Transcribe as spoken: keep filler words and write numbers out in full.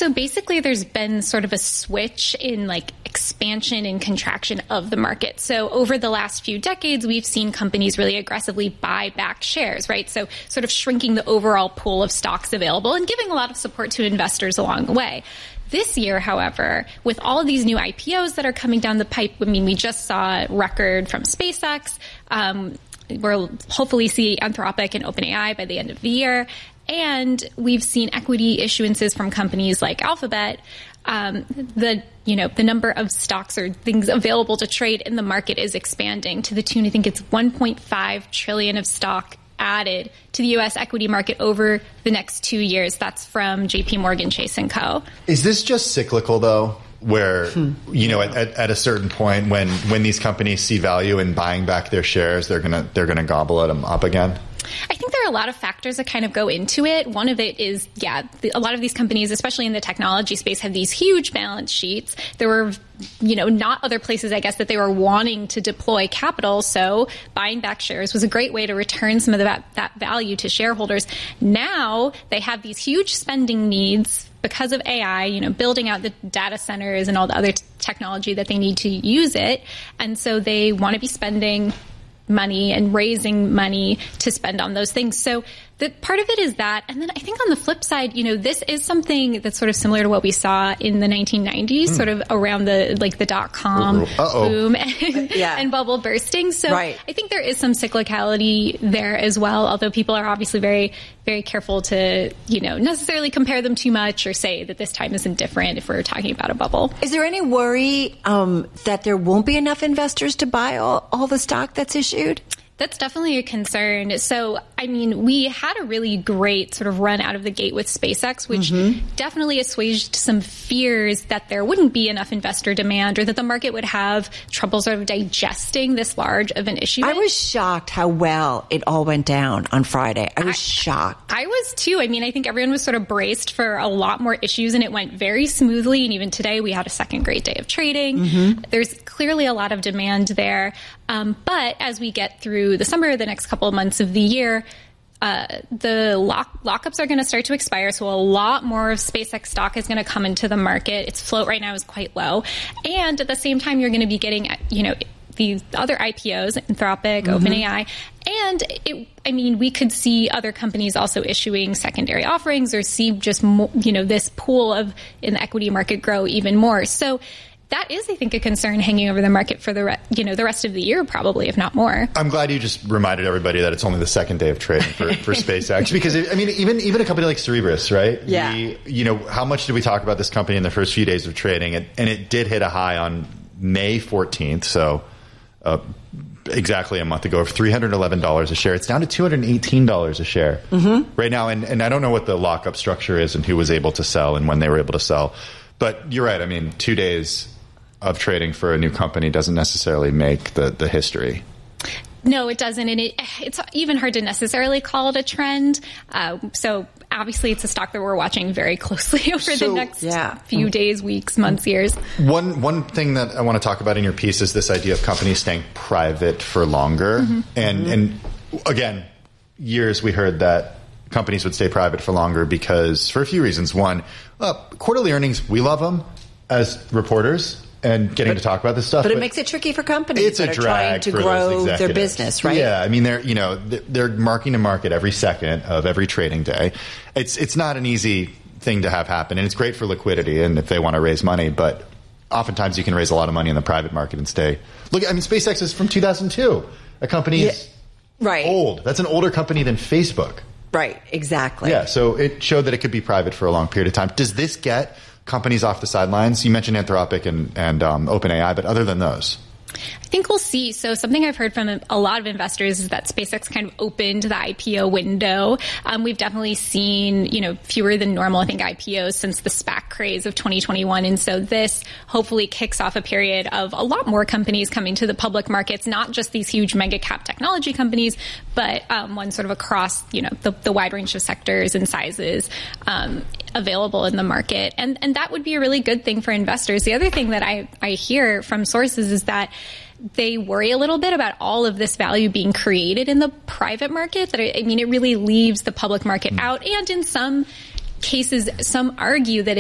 So basically, there's been sort of a switch in like expansion and contraction of the market. So over the last few decades, we've seen companies really aggressively buy back shares, right? So sort of shrinking the overall pool of stocks available and giving a lot of support to investors along the way. This year, however, with all of these new I P Os that are coming down the pipe, I mean, we just saw a record from SpaceX. Um, we'll hopefully see Anthropic and OpenAI by the end of the year. And we've seen equity issuances from companies like Alphabet. Um, the, you know, the number of stocks or things available to trade in the market is expanding to the tune, I think it's one point five trillion of stock added to the U S equity market over the next two years. That's from J P Morgan Chase and Co. Is this just cyclical, though, where, hmm. you know, at, at a certain point when, when these companies see value in buying back their shares, they're going to they're going to gobble them up again? I think there are a lot of factors that kind of go into it. One of it is, yeah, the, a lot of these companies, especially in the technology space, have these huge balance sheets. There were, you know, not other places, I guess, that they were wanting to deploy capital. So buying back shares was a great way to return some of that, that value to shareholders. Now they have these huge spending needs because of A I, you know, building out the data centers and all the other t- technology that they need to use it. And so they want to be spending money and raising money to spend on those things. So the part of it is that. And then I think on the flip side, you know, this is something that's sort of similar to what we saw in the nineteen nineties, mm. sort of around the, like the dot-com Uh-oh. boom and, yeah. and bubble bursting. So right. I think there is some cyclicality there as well, although people are obviously very, very careful to, you know, necessarily compare them too much or say that this time isn't different if we're talking about a bubble. Is there any worry um, that there won't be enough investors to buy all, all the stock that's issued? That's definitely a concern. So, I mean, we had a really great sort of run out of the gate with SpaceX, which mm-hmm. definitely assuaged some fears that there wouldn't be enough investor demand or that the market would have trouble sort of digesting this large of an issue. I was shocked how well it all went down on Friday. I was I, shocked. I was too. I mean, I think everyone was sort of braced for a lot more issues and it went very smoothly. And even today we had a second great day of trading. Mm-hmm. There's clearly a lot of demand there. Um, but as we get through the summer, the next couple of months of the year, uh, the lock, lockups are going to start to expire. So a lot more of SpaceX stock is going to come into the market. Its float right now is quite low. And at the same time, you're going to be getting, you know, these other I P Os, Anthropic, mm-hmm. OpenAI. And it, I mean, we could see other companies also issuing secondary offerings or see just, more, you know, this pool of in the equity market grow even more. So that is, I think, a concern hanging over the market for the re- you know the rest of the year, probably, if not more. I'm glad you just reminded everybody that it's only the second day of trading for, for SpaceX, because it, I mean, even even a company like Cerebras, right? Yeah. We, you know, how much did we talk about this company in the first few days of trading? And, and it did hit a high on May fourteenth, so uh, exactly a month ago, of three hundred eleven dollars a share. It's down to two hundred eighteen dollars a share mm-hmm. right now, and and I don't know what the lockup structure is and who was able to sell and when they were able to sell, but you're right. I mean, two days of trading for a new company doesn't necessarily make the, the history. No, it doesn't. And it, it's even hard to necessarily call it a trend. Uh, so obviously it's a stock that we're watching very closely over so, the next yeah. few days, weeks, months, years. One one thing that I want to talk about in your piece is this idea of companies staying private for longer. Mm-hmm. And, mm-hmm. and again, years we heard that companies would stay private for longer because for a few reasons. One, uh, quarterly earnings, we love them as reporters. And getting but, to talk about this stuff. But it but makes it tricky for companies it's that a are drag trying to for grow their business, right? Yeah, I mean, they're, you know, they're marking to market every second of every trading day. It's it's not an easy thing to have happen, and it's great for liquidity and if they want to raise money, but oftentimes you can raise a lot of money in the private market and stay. Look, I mean, SpaceX is from two thousand two. A company is yeah, right. old. That's an older company than Facebook. Right, exactly. Yeah, so it showed that it could be private for a long period of time. Does this get companies off the sidelines? You mentioned Anthropic and, and um, OpenAI, but other than those? I think we'll see. So something I've heard from a lot of investors is that SpaceX kind of opened the I P O window. Um, we've definitely seen, you know, fewer than normal, I think, I P Os since the SPAC craze of twenty twenty-one. And so this hopefully kicks off a period of a lot more companies coming to the public markets, not just these huge mega cap technology companies, but um, one sort of across, you know, the, the wide range of sectors and sizes um, available in the market. And, and that would be a really good thing for investors. The other thing that I, I hear from sources is that they worry a little bit about all of this value being created in the private market. That I mean, it really leaves the public market out. And in some cases, some argue that